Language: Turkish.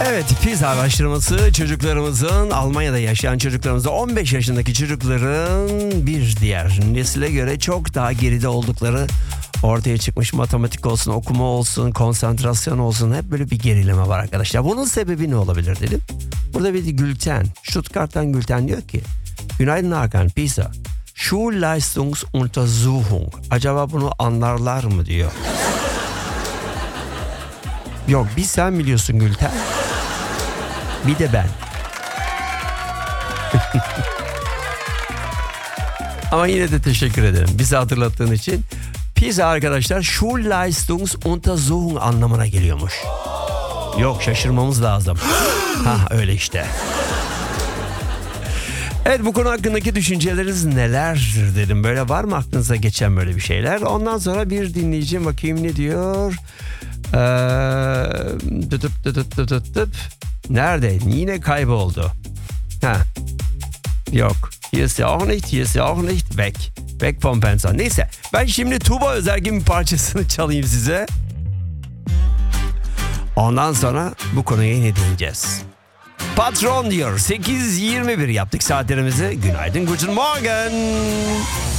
Evet, PISA araştırması çocuklarımızın, Almanya'da yaşayan çocuklarımızda 15 yaşındaki çocukların bir diğer nesile göre çok daha geride oldukları ortaya çıkmış. Matematik olsun, okuma olsun, konsantrasyon olsun, hep böyle bir gerileme var arkadaşlar. Bunun sebebi ne olabilir dedim. Burada bir Gülten, Stuttgart'tan Gülten diyor ki: Günaydın Hakan, PISA Schulleistungsuntersuchung. Acaba bunu anlarlar mı diyor. Yok, bir sen biliyorsun Gülten, bir de ben. Ama yine de teşekkür ederim bizi hatırlattığın için. PISA arkadaşlar Schulleistungsuntersuchung anlamına geliyormuş. Yok, şaşırmamız lazım. Ha, öyle işte. Evet, bu konu hakkındaki düşünceleriniz neler dedim. Böyle var mı aklınıza geçen böyle bir şeyler? Ondan sonra bir dinleyeceğim, bakayım ne diyor. Nerede? Yine kayboldu. Ha. Yok. Hier ist ja auch nicht, hier ist ja auch nicht. Weg. Weg vom Fenster. Neyse. Ben şimdi Tuğba Özergin bir parçasını çalayım size. Ondan sonra bu konuya yine değineceğiz. Patron diyor. 8:21 yaptık saatlerimizi. Günaydın, guten Morgen.